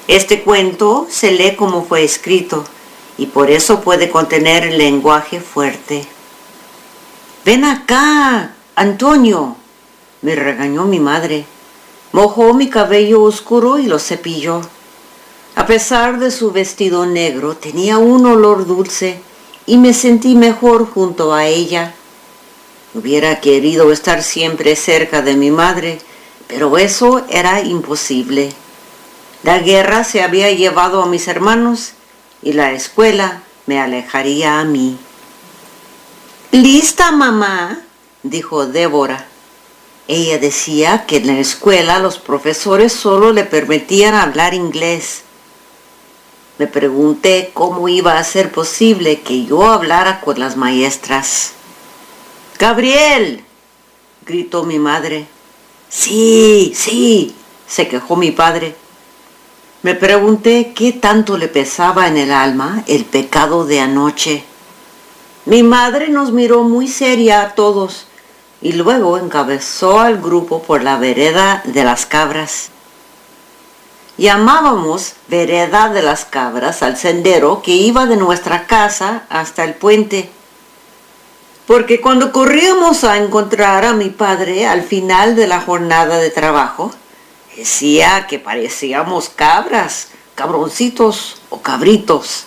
Este cuento se lee como fue escrito y por eso puede contener lenguaje fuerte. «Ven acá, Antonio», me regañó mi madre. Mojó mi cabello oscuro y lo cepilló. A pesar de su vestido negro, tenía un olor dulce y me sentí mejor junto a ella. Hubiera querido estar siempre cerca de mi madre, pero eso era imposible. La guerra se había llevado a mis hermanos y la escuela me alejaría a mí. «¿Lista, mamá?», dijo Débora. Ella decía que en la escuela los profesores solo le permitían hablar inglés. Me pregunté cómo iba a ser posible que yo hablara con las maestras. «¡Gabriel!», gritó mi madre. «Sí, sí», se quejó mi padre. Me pregunté qué tanto le pesaba en el alma el pecado de anoche. Mi madre nos miró muy seria a todos y luego encabezó al grupo por la vereda de las cabras. Llamábamos vereda de las cabras al sendero que iba de nuestra casa hasta el puente, porque cuando corríamos a encontrar a mi padre al final de la jornada de trabajo, decía que parecíamos cabras, cabroncitos o cabritos.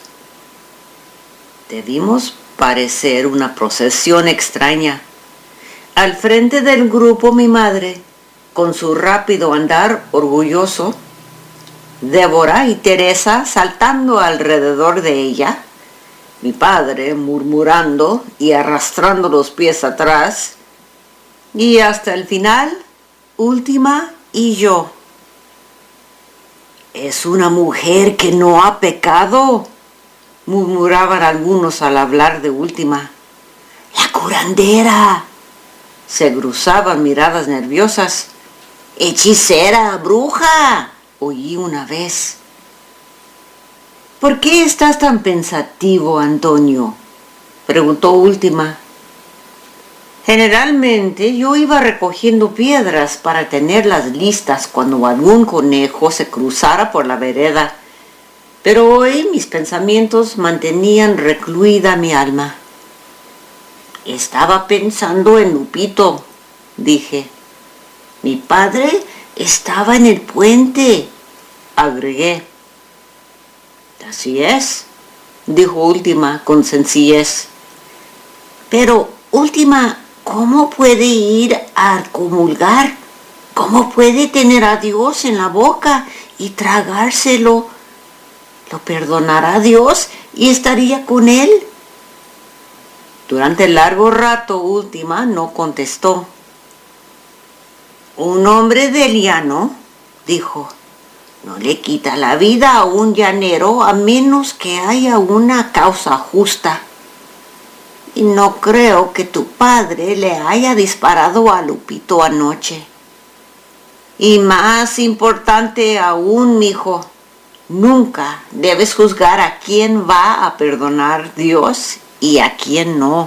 Debimos parecer una procesión extraña. Al frente del grupo mi madre, con su rápido andar orgulloso, Débora y Teresa saltando alrededor de ella, mi padre murmurando y arrastrando los pies atrás, y hasta el final, Última y yo. «Es una mujer que no ha pecado», murmuraban algunos al hablar de Última. «La curandera», se cruzaban miradas nerviosas. «Hechicera, bruja», oí una vez. «¿Por qué estás tan pensativo, Antonio?», preguntó Última. Generalmente yo iba recogiendo piedras para tenerlas listas cuando algún conejo se cruzara por la vereda, pero hoy mis pensamientos mantenían recluida mi alma. «Estaba pensando en Lupito», dije. «Mi padre estaba en el puente», agregué. «Así es», dijo Última con sencillez. «Pero, Última, ¿cómo puede ir a comulgar? ¿Cómo puede tener a Dios en la boca y tragárselo? ¿Lo perdonará Dios y estaría con él?» Durante largo rato Última no contestó. «Un hombre de llano», dijo, «no le quita la vida a un llanero a menos que haya una causa justa. Y no creo que tu padre le haya disparado a Lupito anoche. Y más importante aún, mijo, nunca debes juzgar a quién va a perdonar Dios y a quién no».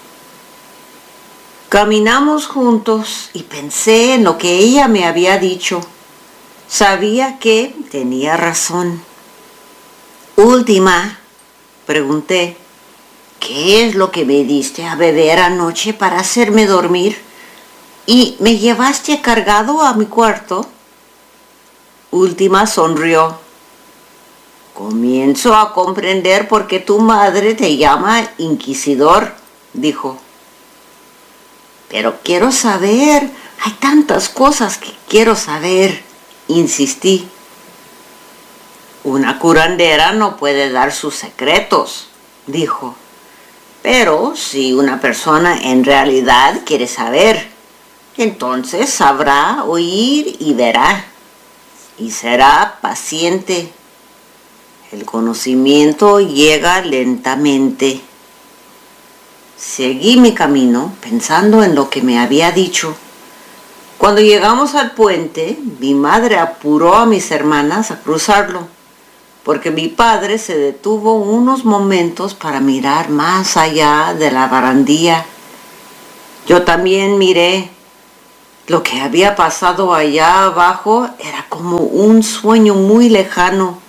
Caminamos juntos y pensé en lo que ella me había dicho. Sabía que tenía razón. «Última», pregunté, «¿qué es lo que me diste a beber anoche para hacerme dormir? ¿Y me llevaste cargado a mi cuarto?» Última sonrió. «Comienzo a comprender por qué tu madre te llama inquisidor», dijo. «Pero quiero saber, hay tantas cosas que quiero saber», insistí. «Una curandera no puede dar sus secretos», dijo. «Pero si una persona en realidad quiere saber, entonces sabrá oír y verá, y será paciente. El conocimiento llega lentamente». Seguí mi camino pensando en lo que me había dicho. Cuando llegamos al puente, mi madre apuró a mis hermanas a cruzarlo, porque mi padre se detuvo unos momentos para mirar más allá de la barandilla. Yo también miré. Lo que había pasado allá abajo era como un sueño muy lejano.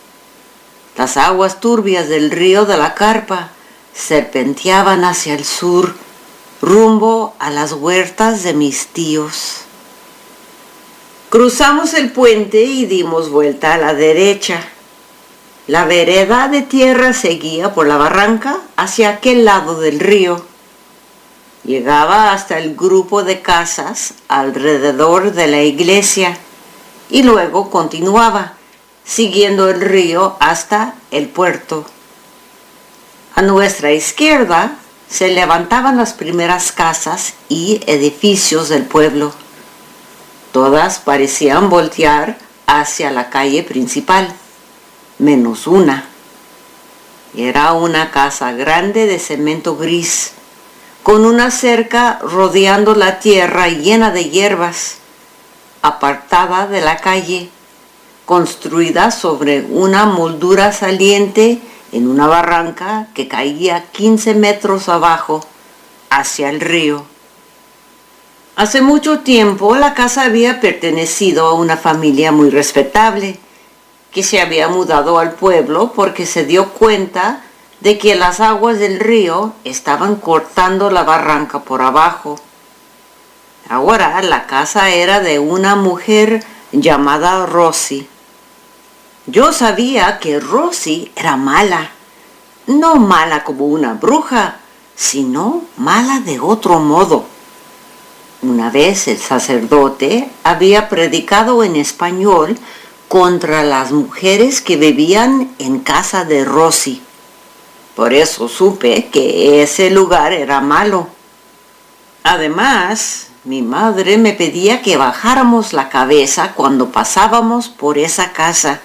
Las aguas turbias del río de la Carpa serpenteaban hacia el sur, rumbo a las huertas de mis tíos. Cruzamos el puente y dimos vuelta a la derecha. La vereda de tierra seguía por la barranca hacia aquel lado del río. Llegaba hasta el grupo de casas alrededor de la iglesia y luego continuaba, siguiendo el río hasta el puerto. A nuestra izquierda se levantaban las primeras casas y edificios del pueblo. Todas parecían voltear hacia la calle principal, menos una. Era una casa grande de cemento gris, con una cerca rodeando la tierra llena de hierbas, apartada de la calle, construida sobre una moldura saliente en una barranca que caía 15 metros abajo, hacia el río. Hace mucho tiempo la casa había pertenecido a una familia muy respetable, que se había mudado al pueblo porque se dio cuenta de que las aguas del río estaban cortando la barranca por abajo. Ahora la casa era de una mujer llamada Rosy. Yo sabía que Rosy era mala, no mala como una bruja, sino mala de otro modo. Una vez el sacerdote había predicado en español contra las mujeres que vivían en casa de Rosy. Por eso supe que ese lugar era malo. Además, mi madre me pedía que bajáramos la cabeza cuando pasábamos por esa casa.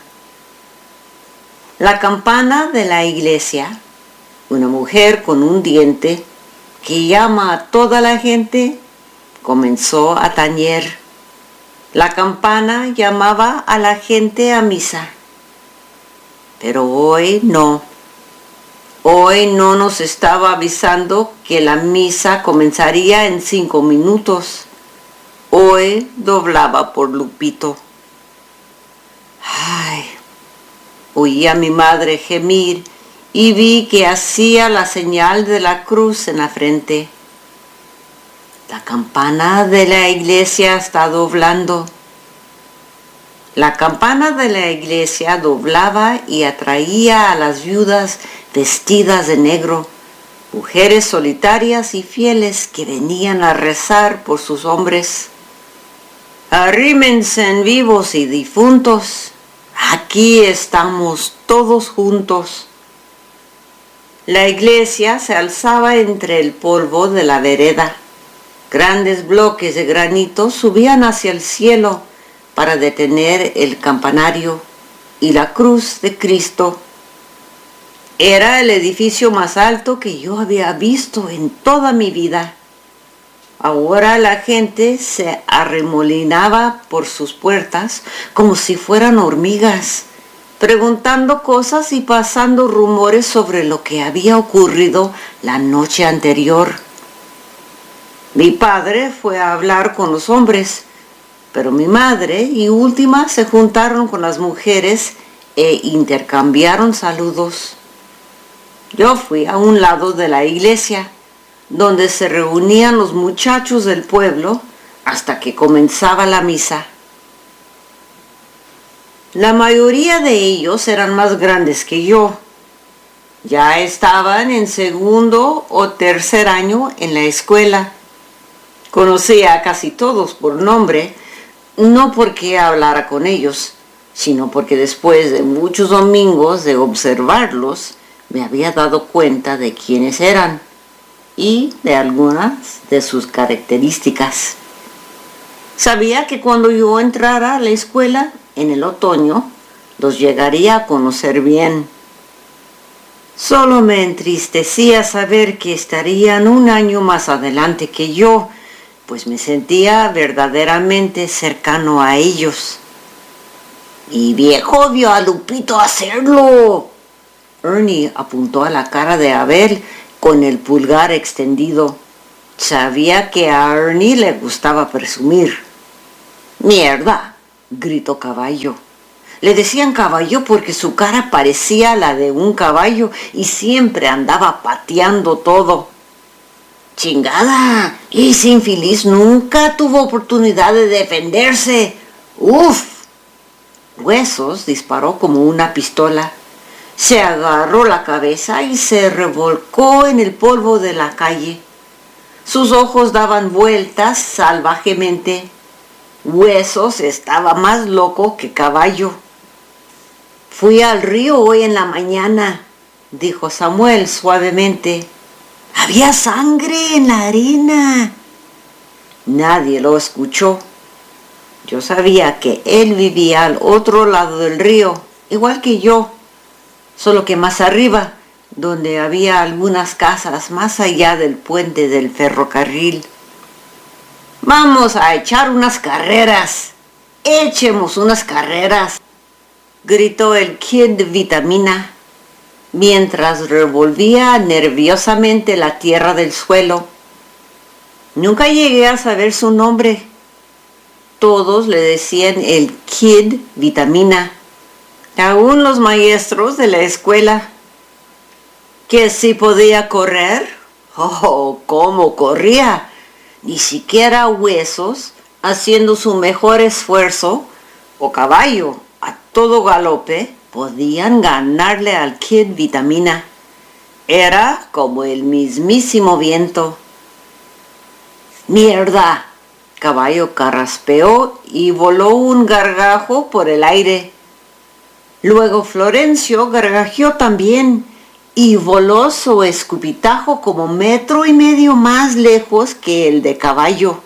La campana de la iglesia, una mujer con un diente que llama a toda la gente, comenzó a tañer. La campana llamaba a la gente a misa. Pero hoy no. Hoy no nos estaba avisando que la misa comenzaría en 5 minutos. Hoy doblaba por Lupito. Ay, oí a mi madre gemir y vi que hacía la señal de la cruz en la frente. La campana de la iglesia está doblando. La campana de la iglesia doblaba y atraía a las viudas vestidas de negro, mujeres solitarias y fieles que venían a rezar por sus hombres. Arrímense vivos y difuntos, aquí estamos todos juntos. La iglesia se alzaba entre el polvo de la vereda. Grandes bloques de granito subían hacia el cielo para detener el campanario y la cruz de Cristo. Era el edificio más alto que yo había visto en toda mi vida. Ahora la gente se arremolinaba por sus puertas como si fueran hormigas, preguntando cosas y pasando rumores sobre lo que había ocurrido la noche anterior. Mi padre fue a hablar con los hombres, pero mi madre y última se juntaron con las mujeres e intercambiaron saludos. Yo fui a un lado de la iglesia, donde se reunían los muchachos del pueblo hasta que comenzaba la misa. La mayoría de ellos eran más grandes que yo. Ya estaban en 2º o 3er año en la escuela. Conocía a casi todos por nombre, no porque hablara con ellos, sino porque después de muchos domingos de observarlos, me había dado cuenta de quiénes eran y de algunas de sus características. Sabía que cuando yo entrara a la escuela en el otoño, los llegaría a conocer bien. Solo me entristecía saber que estarían un año más adelante que yo, pues me sentía verdaderamente cercano a ellos. Mi viejo vio a Lupito hacerlo. Ernie apuntó a la cara de Abel con el pulgar extendido. Sabía que a Ernie le gustaba presumir. ¡Mierda!, gritó Caballo. Le decían Caballo porque su cara parecía la de un caballo y siempre andaba pateando todo. ¡Chingada! Ese infeliz nunca tuvo oportunidad de defenderse. ¡Uf! Huesos disparó como una pistola. Se agarró la cabeza y se revolcó en el polvo de la calle. Sus ojos daban vueltas salvajemente. Huesos estaba más loco que Caballo. Fui al río hoy en la mañana, dijo Samuel suavemente. Había sangre en la arena. Nadie lo escuchó. Yo sabía que él vivía al otro lado del río, igual que yo, solo que más arriba, donde había algunas casas más allá del puente del ferrocarril. Vamos a echar unas carreras. Echemos unas carreras, gritó el Kid Vitamina, mientras revolvía nerviosamente la tierra del suelo. Nunca llegué a saber su nombre. Todos le decían el Kid Vitamina, aún los maestros de la escuela. ¿Que si podía correr? ¡Oh, cómo corría! Ni siquiera Huesos, haciendo su mejor esfuerzo, o Caballo, a todo galope, podían ganarle al Kid Vitamina. Era como el mismísimo viento. ¡Mierda!, Caballo carraspeó y voló un gargajo por el aire. Luego Florencio gargajeó también y voló su escupitajo como 1,5 metros más lejos que el de Caballo.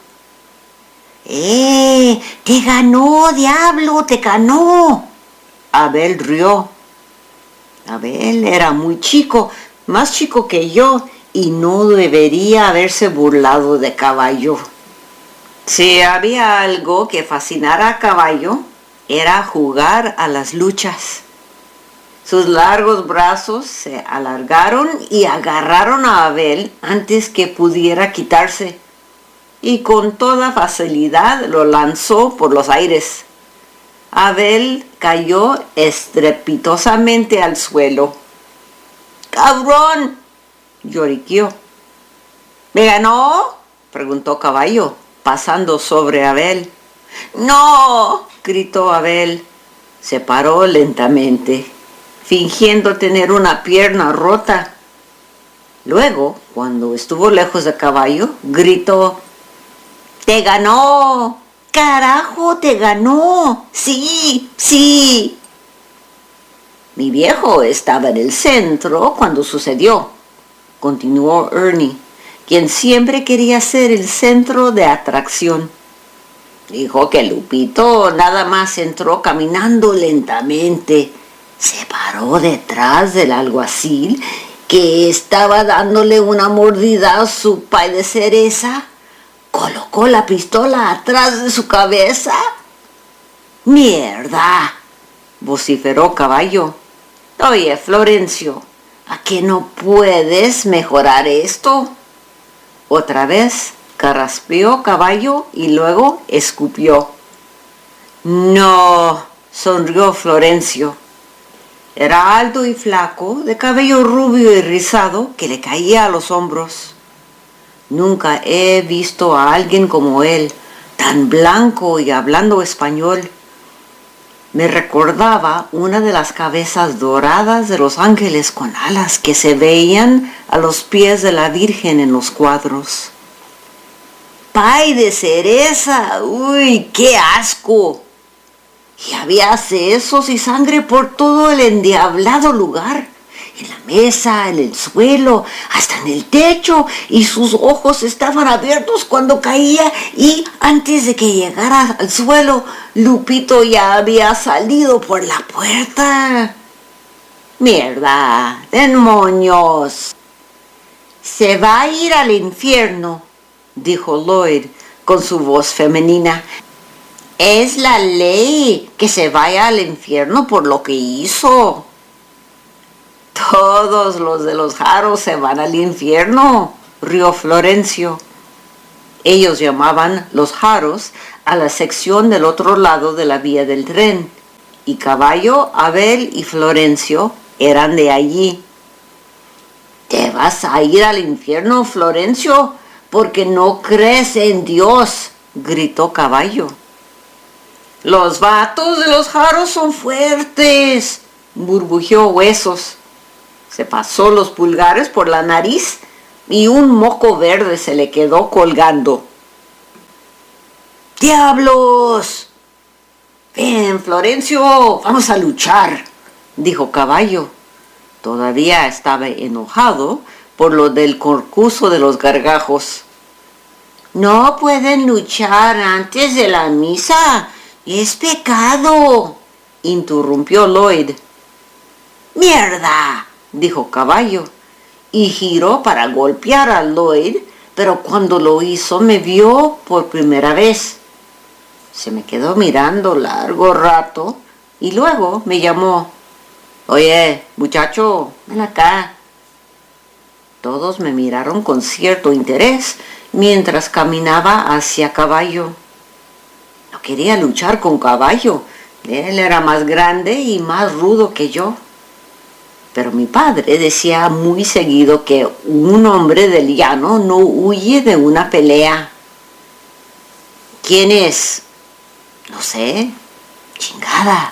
¡Te ganó, diablo! ¡Te ganó! Abel rió. Abel era muy chico, más chico que yo, y no debería haberse burlado de Caballo. Si había algo que fascinara a Caballo, era jugar a las luchas. Sus largos brazos se alargaron y agarraron a Abel antes que pudiera quitarse, y con toda facilidad lo lanzó por los aires. Abel cayó estrepitosamente al suelo. ¡Cabrón!, lloriqueó. ¿Me ganó?, preguntó Caballo, pasando sobre Abel. ¡No!, gritó Abel. Se paró lentamente, fingiendo tener una pierna rota. Luego, cuando estuvo lejos de Caballo, gritó: ¡Te ganó! ¡Carajo, te ganó! ¡Sí, sí! Mi viejo estaba en el centro cuando sucedió, continuó Ernie, quien siempre quería ser el centro de atracción. Dijo que Lupito nada más entró caminando lentamente. Se paró detrás del alguacil, que estaba dándole una mordida a su pay de cereza. Colocó la pistola atrás de su cabeza. ¡Mierda!, vociferó Caballo. Oye, Florencio, ¿a qué no puedes mejorar esto? Otra vez carraspeó Caballo y luego escupió. No, sonrió Florencio. Era alto y flaco, de cabello rubio y rizado que le caía a los hombros. Nunca he visto a alguien como él, tan blanco y hablando español. Me recordaba una de las cabezas doradas de los ángeles con alas que se veían a los pies de la Virgen en los cuadros. ¡Pay de cereza! ¡Uy, qué asco! Y había sesos y sangre por todo el endiablado lugar, en la mesa, en el suelo, hasta en el techo, y sus ojos estaban abiertos cuando caía, y antes de que llegara al suelo, Lupito ya había salido por la puerta. ¡Mierda! ¡Demonios! Se va a ir al infierno, dijo Lloyd con su voz femenina. Es la ley que se vaya al infierno por lo que hizo. Todos los de los Haros se van al infierno, rió Florencio. Ellos llamaban los jarros a la sección del otro lado de la vía del tren, y Caballo, Abel y Florencio eran de allí. «Te vas a ir al infierno, Florencio, porque no crees en Dios», gritó Caballo. «Los vatos de los jarros son fuertes», burbujeó Huesos. Se pasó los pulgares por la nariz y un moco verde se le quedó colgando. «¡Diablos! Ven, Florencio, vamos a luchar», dijo Caballo. Todavía estaba enojado por lo del concurso de los gargajos. «No pueden luchar antes de la misa. Es pecado», interrumpió Lloyd. «¡Mierda!», dijo Caballo, y giró para golpear a Lloyd, pero cuando lo hizo me vio por primera vez. Se me quedó mirando largo rato y luego me llamó. «Oye, muchacho, ven acá». Todos me miraron con cierto interés mientras caminaba hacia Caballo. No quería luchar con Caballo. Él era más grande y más rudo que yo. Pero mi padre decía muy seguido que un hombre del llano no huye de una pelea. «¿Quién es?» «No sé». «Chingada».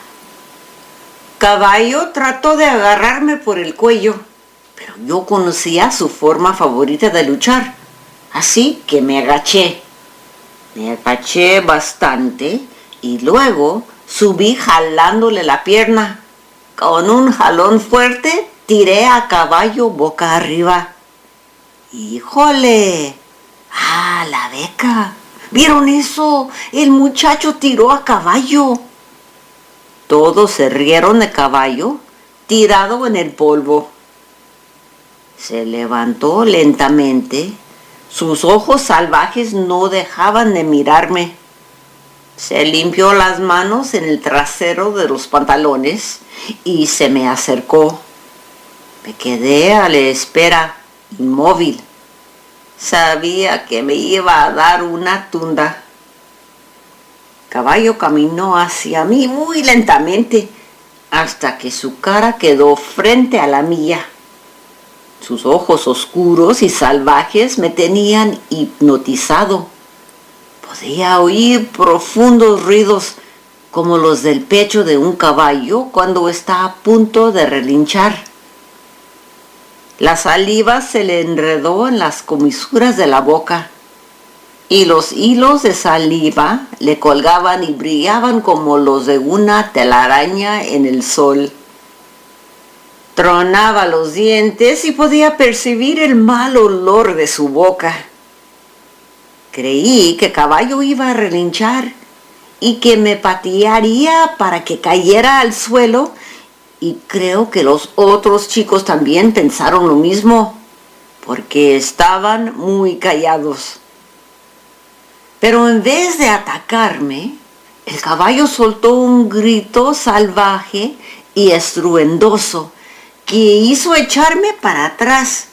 Caballo trató de agarrarme por el cuello, pero yo conocía su forma favorita de luchar, así que me agaché. Me agaché bastante y luego subí jalándole la pierna. Con un jalón fuerte tiré a Caballo boca arriba. ¡Híjole! ¡Ah, la beca! ¿Vieron eso? El muchacho tiró a Caballo. Todos se rieron de Caballo, tirado en el polvo. Se levantó lentamente. Sus ojos salvajes no dejaban de mirarme. Se limpió las manos en el trasero de los pantalones y se me acercó. Me quedé a la espera, inmóvil. Sabía que me iba a dar una tunda. Caballo caminó hacia mí muy lentamente hasta que su cara quedó frente a la mía. Sus ojos oscuros y salvajes me tenían hipnotizado. Podía oír profundos ruidos como los del pecho de un caballo cuando está a punto de relinchar. La saliva se le enredó en las comisuras de la boca y los hilos de saliva le colgaban y brillaban como los de una telaraña en el sol. Tronaba los dientes y podía percibir el mal olor de su boca. Creí que Caballo iba a relinchar y que me patearía para que cayera al suelo, y creo que los otros chicos también pensaron lo mismo, porque estaban muy callados. Pero en vez de atacarme, el Caballo soltó un grito salvaje y estruendoso que hizo echarme para atrás.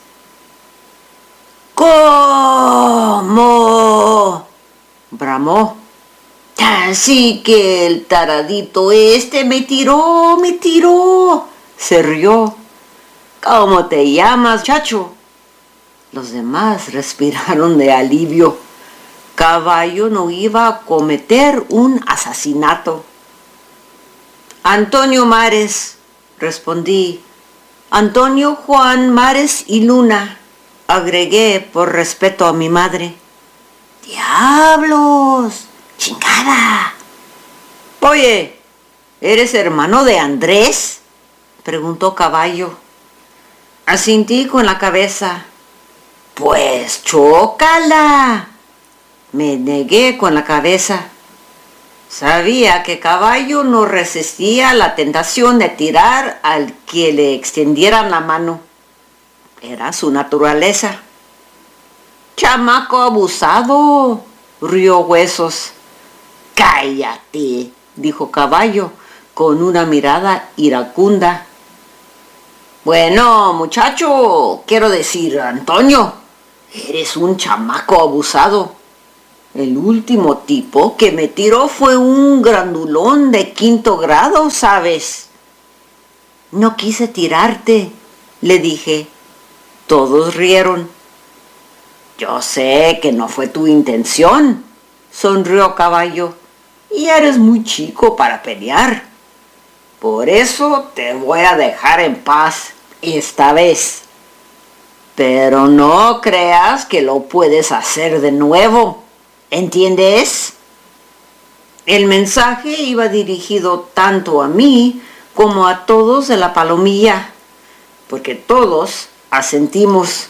«¿Cómo?», bramó. «Así que el taradito este me tiró», se rió. «¿Cómo te llamas, chacho?». Los demás respiraron de alivio. Caballo no iba a cometer un asesinato. «Antonio Mares», respondí. «Antonio Juan Mares y Luna», agregué por respeto a mi madre. «¡Diablos! ¡Chingada!». «Oye, ¿eres hermano de Andrés?», preguntó Caballo. Asentí con la cabeza. «Pues chócala». Me negué con la cabeza. Sabía que Caballo no resistía la tentación de tirar al que le extendieran la mano. Era su naturaleza. «Chamaco abusado», rió Huesos. «Cállate», dijo Caballo con una mirada iracunda. «Bueno, muchacho, quiero decir, Antonio, eres un chamaco abusado. El último tipo que me tiró fue un grandulón de 5º grado, ¿sabes? No quise tirarte, le dije. Todos rieron. Yo sé que no fue tu intención, sonrió Caballo, y eres muy chico para pelear. Por eso te voy a dejar en paz esta vez. Pero no creas que lo puedes hacer de nuevo, ¿entiendes? El mensaje iba dirigido tanto a mí como a todos de la palomilla, porque todos asentimos.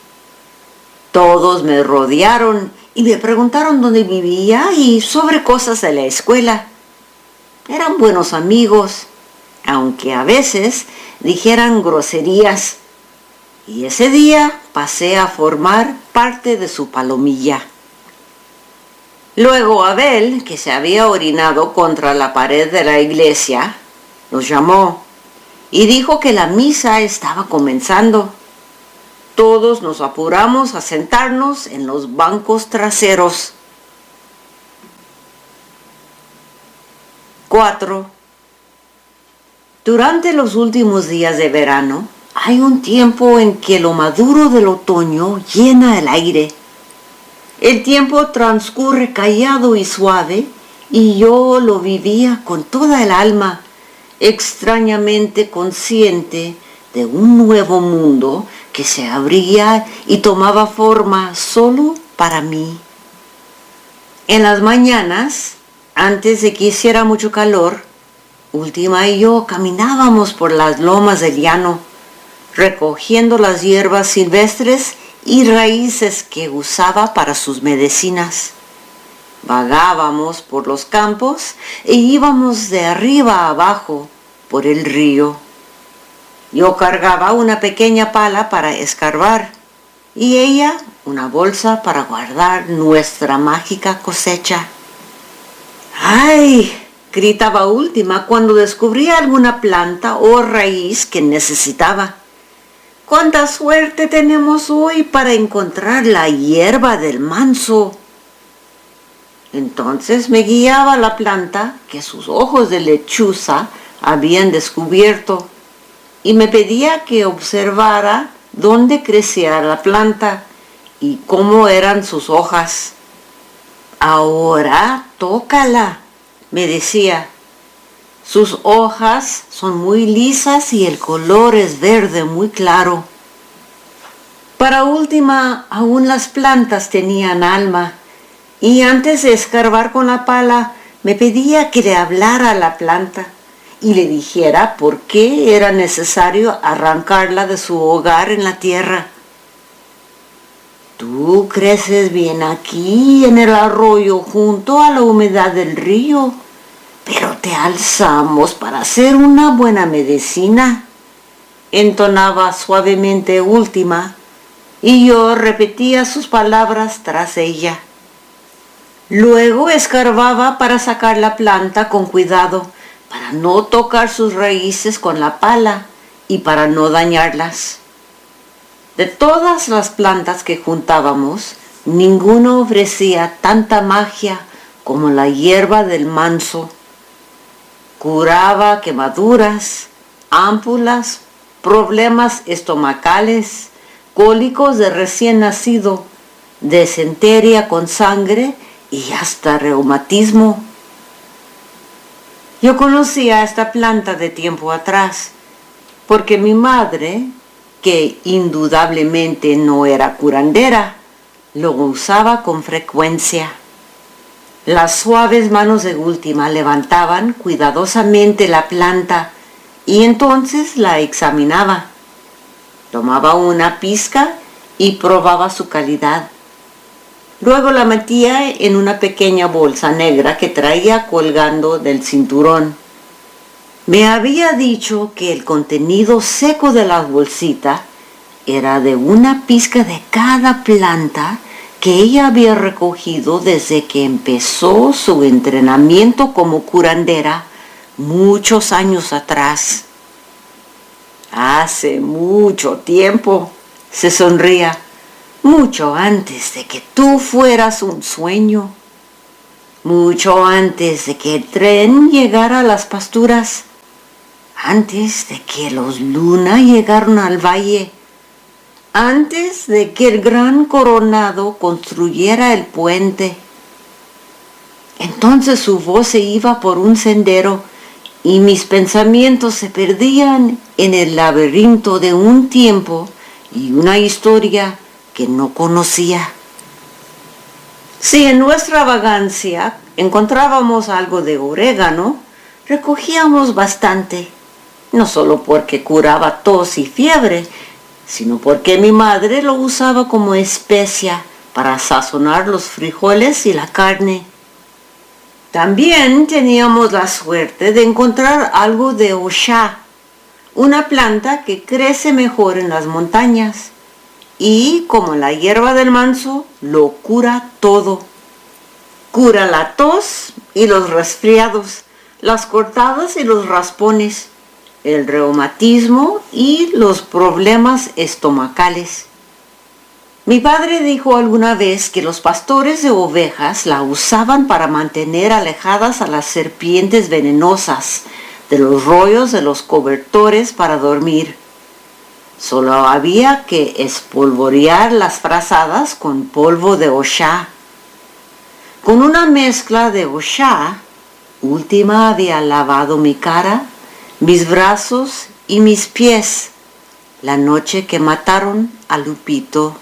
Todos me rodearon y me preguntaron dónde vivía y sobre cosas de la escuela. Eran buenos amigos, aunque a veces dijeran groserías. Y ese día pasé a formar parte de su palomilla. Luego Abel, que se había orinado contra la pared de la iglesia, nos llamó y dijo que la misa estaba comenzando. Todos nos apuramos a sentarnos en los bancos traseros. 4. Durante los últimos días de verano, hay un tiempo en que lo maduro del otoño llena el aire. El tiempo transcurre callado y suave, y yo lo vivía con toda el alma, extrañamente consciente de un nuevo mundo que se abría y tomaba forma solo para mí. En las mañanas, antes de que hiciera mucho calor, Última y yo caminábamos por las lomas del llano, recogiendo las hierbas silvestres y raíces que usaba para sus medicinas. Vagábamos por los campos e íbamos de arriba a abajo por el río. Yo cargaba una pequeña pala para escarbar y ella una bolsa para guardar nuestra mágica cosecha. ¡Ay!, gritaba Última cuando descubría alguna planta o raíz que necesitaba. ¡Cuánta suerte tenemos hoy para encontrar la hierba del manso! Entonces me guiaba la planta que sus ojos de lechuza habían descubierto y me pedía que observara dónde crecía la planta y cómo eran sus hojas. Ahora tócala, me decía. Sus hojas son muy lisas y el color es verde muy claro. Para Última, aún las plantas tenían alma, y antes de escarbar con la pala, me pedía que le hablara a la planta y le dijera por qué era necesario arrancarla de su hogar en la tierra. Tú creces bien aquí en el arroyo junto a la humedad del río, pero te alzamos para hacer una buena medicina, entonaba suavemente Última, y yo repetía sus palabras tras ella. Luego escarbaba para sacar la planta con cuidado, para no tocar sus raíces con la pala y para no dañarlas. De todas las plantas que juntábamos, ninguna ofrecía tanta magia como la hierba del manso. Curaba quemaduras, ámpulas, problemas estomacales, cólicos de recién nacido, disentería con sangre y hasta reumatismo. Yo conocía esta planta de tiempo atrás, porque mi madre, que indudablemente no era curandera, lo usaba con frecuencia. Las suaves manos de Última levantaban cuidadosamente la planta y entonces la examinaba. Tomaba una pizca y probaba su calidad. Luego la metía en una pequeña bolsa negra que traía colgando del cinturón. Me había dicho que el contenido seco de la bolsita era de una pizca de cada planta que ella había recogido desde que empezó su entrenamiento como curandera muchos años atrás. Hace mucho tiempo, se sonría. mucho antes de que tú fueras un sueño, mucho antes de que el tren llegara a las pasturas, antes de que los Luna llegaron al valle, antes de que el gran Coronado construyera el puente. Entonces su voz se iba por un sendero y mis pensamientos se perdían en el laberinto de un tiempo y una historia que no conocía. Si en nuestra vagancia encontrábamos algo de orégano, recogíamos bastante, no solo porque curaba tos y fiebre, sino porque mi madre lo usaba como especia para sazonar los frijoles y la carne. También teníamos la suerte de encontrar algo de oshá, una planta que crece mejor en las montañas y, como la hierba del manso, lo cura todo. Cura la tos y los resfriados, las cortadas y los raspones, el reumatismo y los problemas estomacales. Mi padre dijo alguna vez que los pastores de ovejas la usaban para mantener alejadas a las serpientes venenosas de los rollos de los cobertores para dormir. Solo había que espolvorear las frazadas con polvo de oshá. Con una mezcla de oshá, Última había lavado mi cara, mis brazos y mis pies la noche que mataron a Lupito.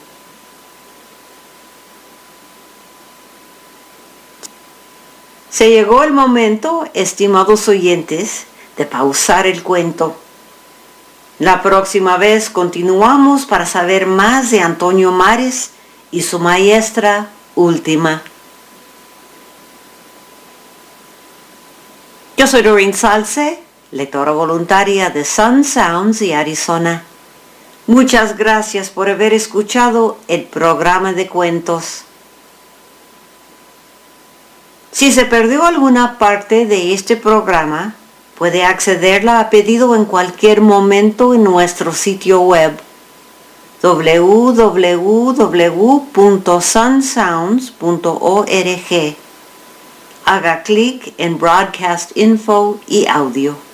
Se llegó el momento, estimados oyentes, de pausar el cuento. La próxima vez continuamos para saber más de Antonio Mares y su maestra Última. Yo soy Doreen Salce, lectora voluntaria de Sun Sounds y Arizona. Muchas gracias por haber escuchado el programa de cuentos. Si se perdió alguna parte de este programa, puede accederla a pedido en cualquier momento en nuestro sitio web www.sunsounds.org. Haga clic en Broadcast Info y Audio.